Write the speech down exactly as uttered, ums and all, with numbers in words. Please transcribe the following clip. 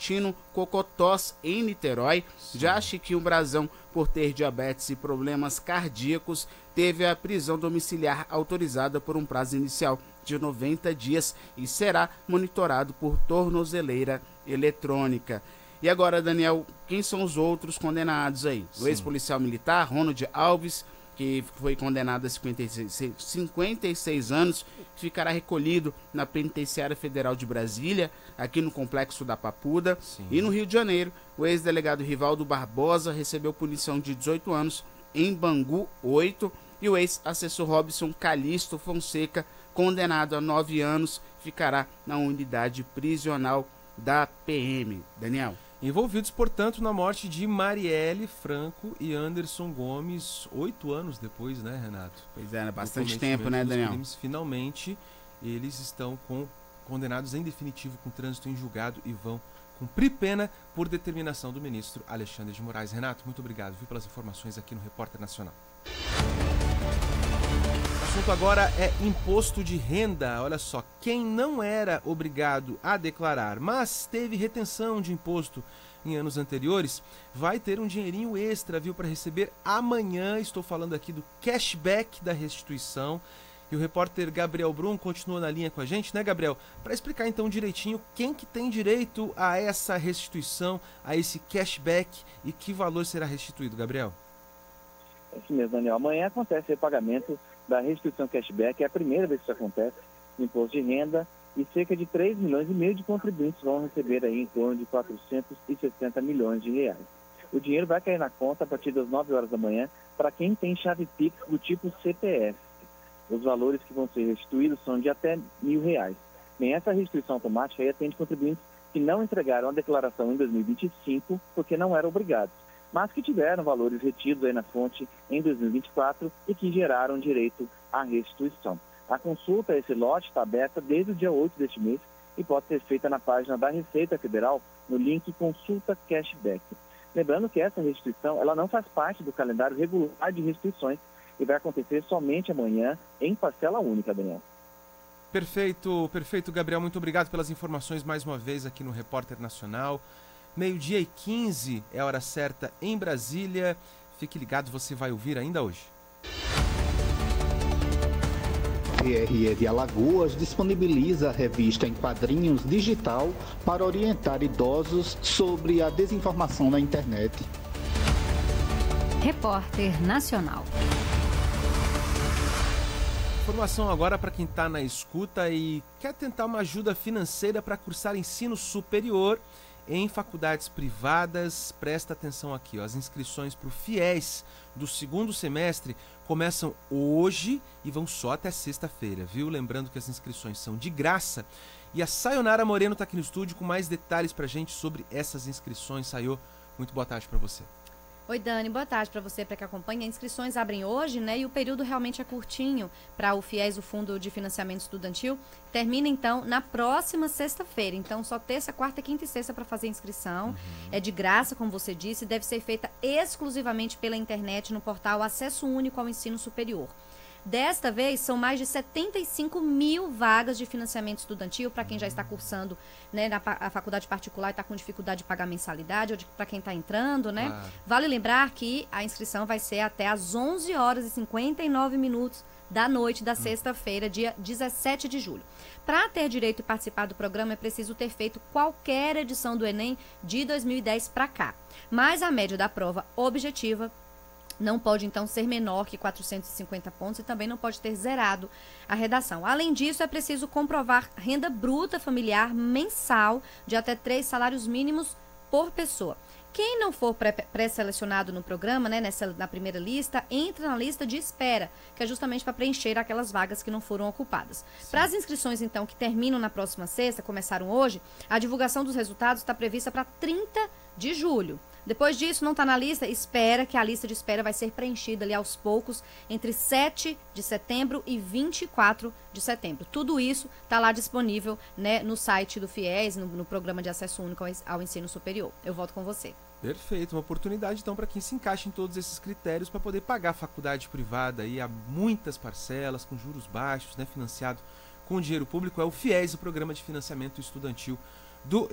Tino Cocotós, em Niterói. Sim. Já Chiquinho Brazão, por ter diabetes e problemas cardíacos, teve a prisão domiciliar autorizada por um prazo inicial de noventa dias e será monitorado por tornozeleira eletrônica. E agora, Daniel, quem são os outros condenados aí? Sim. O ex-policial militar Ronald Alves, que foi condenado a cinquenta e seis anos, ficará recolhido na Penitenciária Federal de Brasília, aqui no Complexo da Papuda. Sim. E no Rio de Janeiro, o ex-delegado Rivaldo Barbosa recebeu punição de dezoito anos em Bangu oito, e o ex-assessor Robson Calixto Fonseca, condenado a nove anos, ficará na unidade prisional da P M. Daniel. Envolvidos, portanto, na morte de Marielle Franco e Anderson Gomes, oito anos depois, né, Renato? Pois é, bastante Do tempo, né, Daniel? Crimes, finalmente, eles estão com, condenados em definitivo com trânsito em julgado e vão cumprir pena por determinação do ministro Alexandre de Moraes. Renato, muito obrigado, viu, pelas informações aqui no Repórter Nacional. O assunto agora é imposto de renda. Olha só, quem não era obrigado a declarar, mas teve retenção de imposto em anos anteriores, vai ter um dinheirinho extra, viu, para receber amanhã. Estou falando aqui do cashback da restituição. E o repórter Gabriel Brum continua na linha com a gente, né, Gabriel? Para explicar então direitinho quem que tem direito a essa restituição, a esse cashback e que valor será restituído, Gabriel? É isso mesmo, Daniel. Amanhã acontece o pagamento da restituição cashback, é a primeira vez que isso acontece no imposto de renda, e cerca de três milhões e meio de contribuintes vão receber aí em torno de quatrocentos e sessenta milhões de reais. O dinheiro vai cair na conta a partir das nove horas da manhã para quem tem chave Pix do tipo C P F. Os valores que vão ser restituídos são de até mil reais. Bem, essa restituição automática aí atende contribuintes que não entregaram a declaração em dois mil e vinte e cinco porque não eram obrigados, mas que tiveram valores retidos aí na fonte em dois mil e vinte e quatro e que geraram direito à restituição. A consulta a esse lote está aberta desde o dia oito deste mês e pode ser feita na página da Receita Federal, no link Consulta Cashback. Lembrando que essa restituição ela não faz parte do calendário regular de restituições e vai acontecer somente amanhã em parcela única, Daniel. Perfeito, perfeito, Gabriel. Muito obrigado pelas informações mais uma vez aqui no Repórter Nacional. Meio-dia e quinze é a hora certa em Brasília. Fique ligado, você vai ouvir ainda hoje. T R E de Alagoas disponibiliza a revista em quadrinhos digital para orientar idosos sobre a desinformação na internet. Repórter Nacional. Informação agora para quem está na escuta e quer tentar uma ajuda financeira para cursar ensino superior em faculdades privadas. Presta atenção aqui, ó. As inscrições para o FIES do segundo semestre começam hoje e vão só até sexta-feira, viu? Lembrando que as inscrições são de graça. E a Sayonara Moreno está aqui no estúdio com mais detalhes para a gente sobre essas inscrições. Sayo, muito boa tarde para você. Oi, Dani, boa tarde para você, para que acompanha. As inscrições abrem hoje, né? E o período realmente é curtinho para o FIES, o Fundo de Financiamento Estudantil. Termina, então, na próxima sexta-feira. Então, só terça, quarta, quinta e sexta para fazer a inscrição. Uhum. É de graça, como você disse, deve ser feita exclusivamente pela internet no portal Acesso Único ao Ensino Superior. Desta vez, são mais de setenta e cinco mil vagas de financiamento estudantil para quem já está cursando, né, na a faculdade particular e está com dificuldade de pagar mensalidade, ou para quem está entrando, né? Ah. Vale lembrar que a inscrição vai ser até às onze horas e cinquenta e nove minutos da noite da sexta-feira, dia dezessete de julho. Para ter direito e participar do programa, é preciso ter feito qualquer edição do Enem de dois mil e dez para cá. Mas a média da prova objetiva não pode, então, ser menor que quatrocentos e cinquenta pontos e também não pode ter zerado a redação. Além disso, é preciso comprovar renda bruta familiar mensal de até três salários mínimos por pessoa. Quem não for pré-selecionado no programa, né, nessa, na primeira lista, entra na lista de espera, que é justamente para preencher aquelas vagas que não foram ocupadas. Para as inscrições, então, que terminam na próxima sexta, começaram hoje, a divulgação dos resultados está prevista para trinta de julho. Depois disso, não está na lista, espera que a lista de espera vai ser preenchida ali aos poucos entre sete de setembro e vinte e quatro de setembro. Tudo isso está lá disponível, né, no site do FIES, no, no Programa de Acesso Único ao Ensino Superior. Eu volto com você. Perfeito, uma oportunidade então para quem se encaixa em todos esses critérios para poder pagar a faculdade privada aí, há muitas parcelas, com juros baixos, né, financiado com dinheiro público. É o FIES, o Programa de Financiamento Estudantil do